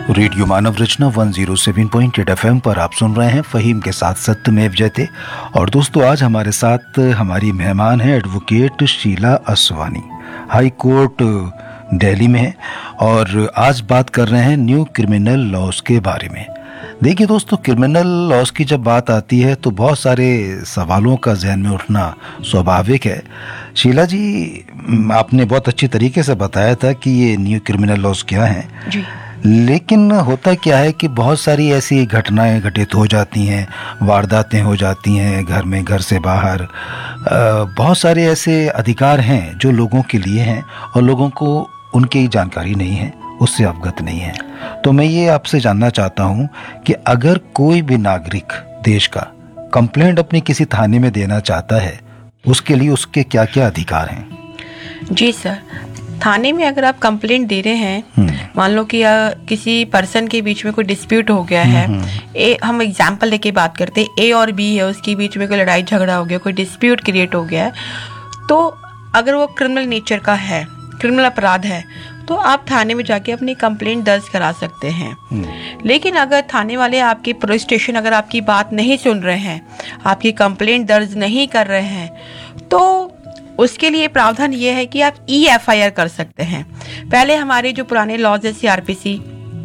Radio मानव रचना 107.8 FM पर आप सुन रहे हैं फ़हीम के साथ सत्यमेव जयते। और दोस्तों, आज हमारे साथ हमारी मेहमान है advocate Sheila Aswani, high court Delhi में है, और आज बात कर रहे हैं न्यू क्रिमिनल लॉज के बारे में। देखिए दोस्तों, क्रिमिनल लॉज की जब बात आती है तो बहुत सारे सवालों का जहन में उठना स्वाभाविक है। शीला जी, आपने बहुत अच्छी तरीके से बताया था कि ये न्यू क्रिमिनल लॉज क्या हैं जी। लेकिन होता क्या है कि बहुत सारी ऐसी घटनाएं घटित हो जाती हैं, वारदातें हो जाती हैं घर में, घर से बाहर। बहुत सारे ऐसे अधिकार हैं जो लोगों के लिए हैं और लोगों को उनकी जानकारी नहीं है, उससे अवगत नहीं है। तो मैं ये आपसे जानना चाहता हूँ कि अगर कोई भी नागरिक देश का कंप्लेंट अपनी किसी थाने में देना चाहता है, उसके लिए उसके क्या क्या अधिकार हैं? जी सर, थाने में अगर आप कंप्लेंट दे रहे हैं, मान लो कि किसी पर्सन के बीच में कोई डिस्प्यूट हो गया है, हम एग्जांपल लेके बात करते हैं, ए और बी है, उसके बीच में कोई लड़ाई झगड़ा हो गया, कोई डिस्प्यूट क्रिएट हो गया है, तो अगर वो क्रिमिनल नेचर का है, क्रिमिनल अपराध है, तो आप थाने में जाके अपनी कंप्लेंट दर्ज करा सकते हैं। लेकिन अगर थाने वाले आपके पुलिस स्टेशन अगर आपकी बात नहीं सुन रहे हैं, आपकी कंप्लेंट दर्ज नहीं कर रहे हैं, तो उसके लिए प्रावधान ये है कि आप EFIR कर सकते हैं। पहले हमारे जो पुराने लॉज है CRPC,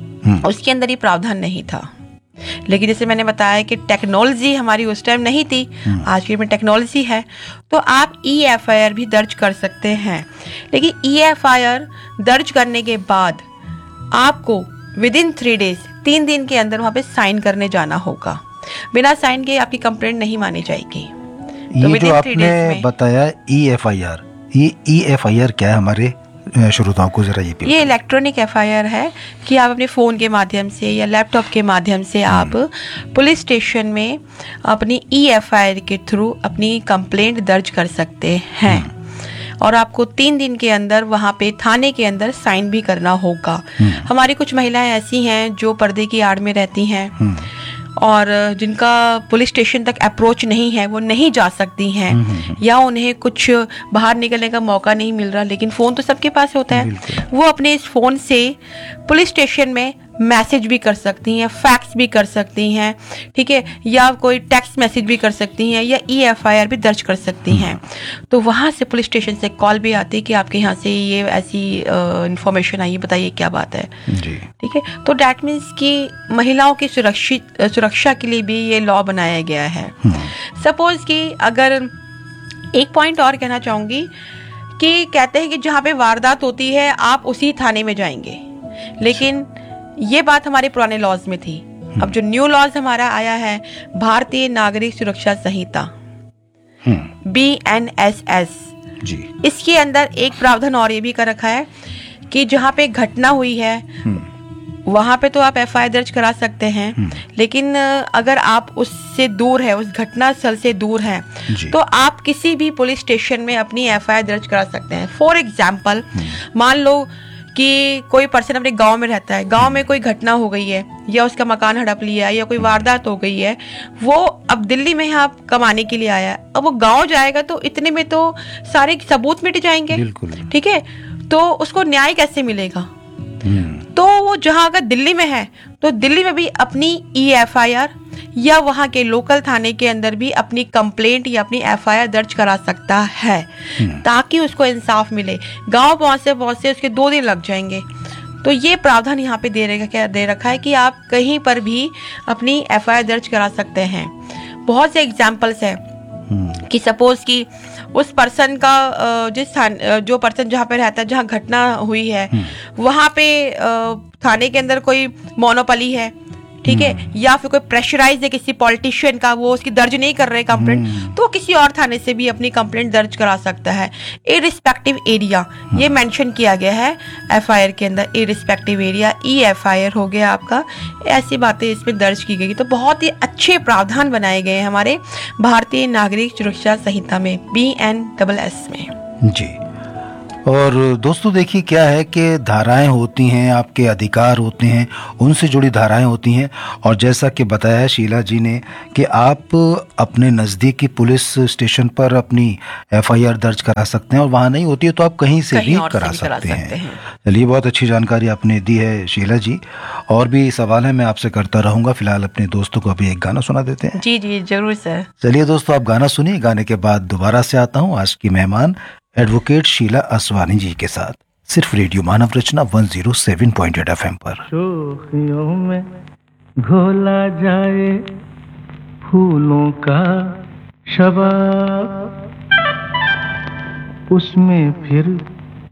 उसके अंदर ये प्रावधान नहीं था। लेकिन जैसे मैंने बताया कि टेक्नोलॉजी हमारी उस टाइम नहीं थी, आज के में टेक्नोलॉजी है, तो आप EFIR भी दर्ज कर सकते हैं। लेकिन EFIR दर्ज करने के बाद आपको विदिन 3 डेज, 3 दिन के अंदर वहाँ पे साइन करने जाना होगा। बिना साइन के आपकी कंप्लेंट नहीं मानी जाएगी। ये जो आपने बताया EFIR, ये EFIR क्या है हमारे श्रोताओं को जरा ये इलेक्ट्रॉनिक FIR है कि आप अपने फ़ोन के माध्यम से या लैपटॉप के माध्यम से आप पुलिस स्टेशन में अपनी EFIR के थ्रू अपनी कंप्लेंट दर्ज कर सकते हैं। और आपको 3 दिन के अंदर वहाँ पे थाने के अंदर साइन भी करना होगा। हमारी कुछ महिलाएं ऐसी हैं जो पर्दे की आड़ में रहती हैं और जिनका पुलिस स्टेशन तक अप्रोच नहीं है, वो नहीं जा सकती हैं, या उन्हें कुछ बाहर निकलने का मौका नहीं मिल रहा, लेकिन फ़ोन तो सबके पास होता है। वो अपने इस फ़ोन से पुलिस स्टेशन में मैसेज भी कर सकती हैं, फैक्स भी कर सकती हैं, ठीक है, या कोई टेक्स्ट मैसेज भी कर सकती हैं, या EFIR भी दर्ज कर सकती हैं। तो वहाँ से पुलिस स्टेशन से कॉल भी आती है कि आपके यहाँ से ये ऐसी इंफॉर्मेशन आई है, बताइए क्या बात है जी। ठीक है, तो डैट मीन्स कि महिलाओं की सुरक्षा के लिए भी ये लॉ बनाया गया है। सपोज कि अगर एक पॉइंट और कहना चाहूँगी कि कहते हैं कि जहाँ पे वारदात होती है आप उसी थाने में जाएंगे, लेकिन ये बात हमारे पुराने लॉज में थी। अब जो न्यू लॉज हमारा आया है, भारतीय नागरिक सुरक्षा संहिता BNSS जी, इसके अंदर एक प्रावधान और ये भी कर रखा है कि जहाँ पे घटना हुई है वहाँ पे तो आप FIR दर्ज करा सकते हैं, लेकिन अगर आप उससे दूर है, उस घटना स्थल से दूर है, तो आप किसी भी पुलिस स्टेशन में अपनी FIR दर्ज करा सकते हैं। फॉर एग्जाम्पल, मान लो कि कोई पर्सन अपने गांव में रहता है, गांव में कोई घटना हो गई है, या उसका मकान हड़प लिया है, या कोई वारदात हो गई है, वो अब दिल्ली में यहाँ कमाने के लिए आया है, अब वो गांव जाएगा तो इतने में तो सारे सबूत मिट जाएंगे, ठीक है, तो उसको न्याय कैसे मिलेगा? तो वो जहां अगर दिल्ली में है तो दिल्ली में भी अपनी EFIR या वहां के लोकल थाने के अंदर भी अपनी कंप्लेंट या अपनी FIR दर्ज करा सकता है, ताकि उसको इंसाफ मिले। गांव पहुंचते उसके 2 दिन लग जाएंगे। तो ये प्रावधान यहाँ पे दे रखा है कि आप कहीं पर भी अपनी FIR दर्ज करा सकते हैं। बहुत से एग्जाम्पल्स है कि सपोज कि उस पर्सन का जो पर्सन जहाँ पे रहता है, जहाँ घटना हुई है, वहाँ पे थाने के अंदर कोई मोनोपोली है, ठीक है, या फिर कोई प्रेशराइज है किसी पॉलिटिशियन का, वो उसकी दर्ज नहीं कर रहे कंप्लेंट, तो किसी और थाने से भी अपनी कंप्लेंट दर्ज करा सकता है। इररिस्पेक्टिव एरिया ये मेंशन किया गया है FIR के अंदर, इररिस्पेक्टिव एरिया EFIR हो गया आपका, ऐसी बातें इसमें दर्ज की गई। तो बहुत ही अच्छे प्रावधान बनाए गए हैं हमारे भारतीय नागरिक सुरक्षा संहिता में, BNSS में जी। और दोस्तों देखिए क्या है कि धाराएं होती हैं, आपके अधिकार होते हैं, उनसे जुड़ी धाराएं होती हैं। और जैसा कि बताया शीला जी ने कि आप अपने नज़दीकी पुलिस स्टेशन पर अपनी एफआईआर दर्ज करा सकते हैं, और वहाँ नहीं होती है तो आप कहीं से कहीं भी और करा से भी करा सकते सकते हैं। हैं। चलिए, बहुत अच्छी जानकारी आपने दी है शीला जी। और भी सवाल है, मैं आपसे करता रहूँगा। फिलहाल अपने दोस्तों को अभी एक गाना सुना देते हैं। जी जी जरूर सर। चलिए दोस्तों, आप गाना सुनिए, गाने के बाद दोबारा से आता हूँ आज की मेहमान एडवोकेट शीला असवानी जी के साथ, सिर्फ रेडियो मानव रचना 107.8 FM पर। शोखियों में घोला जाए फूलों का शबाब, उसमें फिर